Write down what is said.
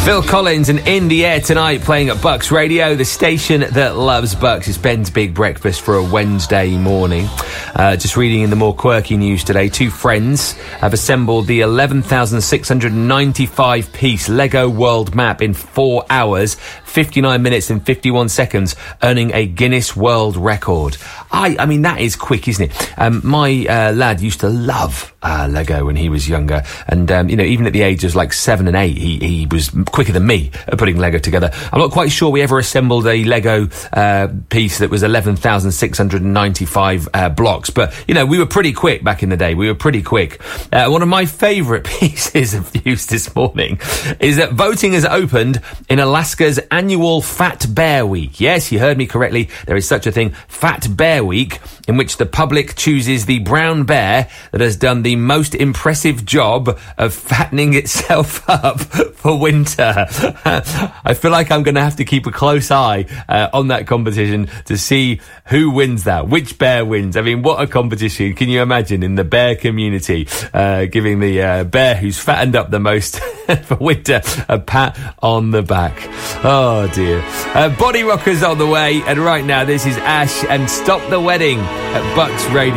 Phil Collins and In the Air Tonight playing at Bucks Radio, the station that loves Bucks. It's Ben's Big Breakfast for a Wednesday morning. Just reading in the more quirky news today, two friends have assembled the 11,695-piece Lego world map in 4 hours, 59 minutes and 51 seconds, earning a Guinness World Record. I mean, that is quick, isn't it? My lad used to love Lego when he was younger. And, even at the age of like 7 and 8, he was quicker than me at putting Lego together. I'm not quite sure we ever assembled a Lego piece that was 11,695 blocks. But, we were pretty quick back in the day. We were pretty quick. One of my favourite pieces of news this morning is that voting has opened in Alaska's annual Fat Bear Week. Yes, you heard me correctly. There is such a thing, Fat Bear Week, in which the public chooses the brown bear that has done the most impressive job of fattening itself up for winter. I feel like I'm going to have to keep a close eye on that competition to see who wins that, which bear wins. I mean, what a competition. Can you imagine in the bear community giving the bear who's fattened up the most for winter a pat on the back? Oh dear. Body Rockers on the way, and right now this is Ash and Stop the Wedding at Bucks Radio.